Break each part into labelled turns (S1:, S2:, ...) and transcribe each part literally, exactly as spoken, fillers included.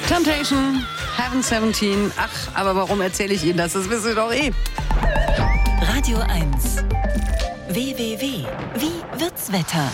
S1: Temptation, Heaven siebzehn. Ach, aber warum erzähle ich Ihnen das? Das wissen Sie doch eh.
S2: Radio eins. W W W. Wie wird's Wetter?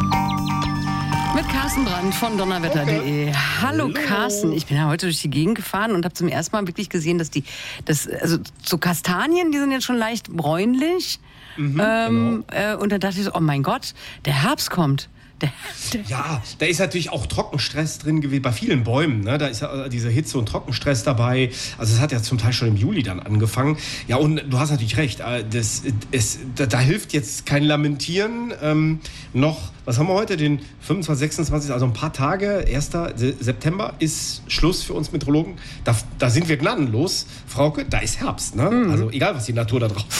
S1: Mit Carsten Brandt von donnerwetter punkt de. Okay. Hallo, Hallo Carsten, ich bin ja heute durch die Gegend gefahren und habe zum ersten Mal wirklich gesehen, dass die, das, also so Kastanien, die sind jetzt schon leicht bräunlich. Mhm, ähm, genau. äh, und dann dachte ich so, oh mein Gott, der Herbst kommt. Der, der
S3: ja, da ist natürlich auch Trockenstress drin gewesen, bei vielen Bäumen, ne? Da ist ja dieser Hitze- und Trockenstress dabei. Also es hat ja zum Teil schon im Juli dann angefangen. Ja, und du hast natürlich recht, das, es, da, da hilft jetzt kein Lamentieren, ähm, noch, was haben wir heute, den fünfundzwanzigsten, sechsundzwanzigsten, also ein paar Tage, ersten September ist Schluss für uns Meteorologen. Da, da sind wir gnadenlos, Frauke, da ist Herbst, ne? Mhm. Also egal, was die Natur da draußen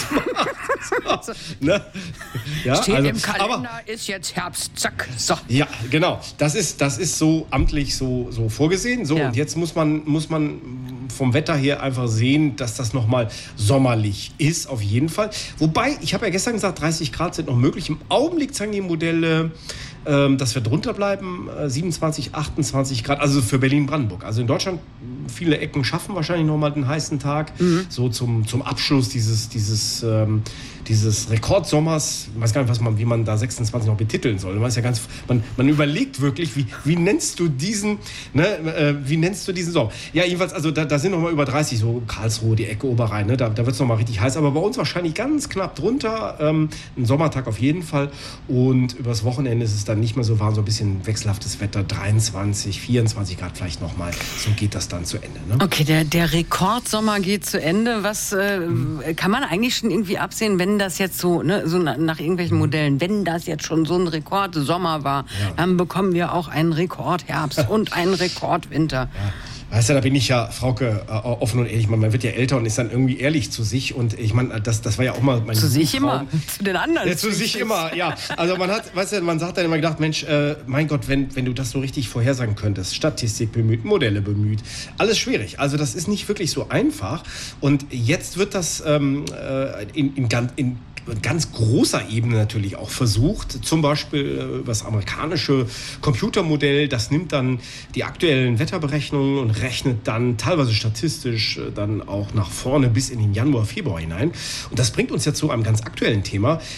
S3: macht. ne? Ja,
S1: Steht
S3: also,
S1: im Kalender,
S3: aber,
S1: ist jetzt Herbst, zack. So.
S3: Ja, genau. Das ist, das ist so amtlich so, so vorgesehen. So, ja. Und jetzt muss man, muss man vom Wetter her einfach sehen, dass das nochmal sommerlich ist, auf jeden Fall. Wobei, ich habe ja gestern gesagt, dreißig Grad sind noch möglich. Im Augenblick zeigen die Modelle, ähm, dass wir drunter bleiben, äh, siebenundzwanzig, achtundzwanzig Grad, also für Berlin-Brandenburg. Also in Deutschland, viele Ecken schaffen wahrscheinlich nochmal den heißen Tag. Mhm. So zum, zum Abschluss dieses, dieses, ähm, dieses Rekordsommers. Ich weiß gar nicht, was man, wie man da sechsundzwanzig noch betiteln soll. Man, ist ja ganz, man, man überlegt wirklich, wie, wie nennst du diesen, ne, äh, wie nennst du diesen Sommer? Ja, jedenfalls, also da, da sind noch mal über dreißig, so Karlsruhe, die Ecke Oberrhein, ne, da, da wird es noch mal richtig heiß. Aber bei uns wahrscheinlich ganz knapp drunter. Ähm, ein Sommertag auf jeden Fall. Und übers Wochenende ist es dann nicht mehr so warm, so ein bisschen wechselhaftes Wetter, dreiundzwanzig, vierundzwanzig Grad vielleicht noch mal. So geht das dann zu Ende. Ne?
S1: Okay, der, der Rekordsommer geht zu Ende. Was äh, hm. kann man eigentlich schon irgendwie absehen, wenn das jetzt so, ne, so nach, nach irgendwelchen Modellen, wenn das jetzt schon so ein Rekordsommer war, ja. dann bekommen wir auch einen Rekordherbst und einen Rekordwinter.
S3: Ja. Weißt du, da bin ich ja, Frauke, äh, offen und ehrlich. Man wird ja älter und ist dann irgendwie ehrlich zu sich. Und ich meine, das, das war ja auch mal mein
S1: Zu sich
S3: Traum.
S1: immer, zu den anderen.
S3: Ja, zu sich immer, ja. Also man hat, weißt du, man hat dann immer gedacht, Mensch, äh, mein Gott, wenn, wenn du das so richtig vorhersagen könntest, Statistik bemüht, Modelle bemüht, alles schwierig. Also das ist nicht wirklich so einfach. Und jetzt wird das ähm, in, in, in ganz großer Ebene natürlich auch versucht, zum Beispiel äh, das amerikanische Computermodell, das nimmt dann die aktuellen Wetterberechnungen und rechnet dann teilweise statistisch äh, dann auch nach vorne bis in den Januar, Februar hinein. Und das bringt uns jetzt zu einem ganz aktuellen Thema.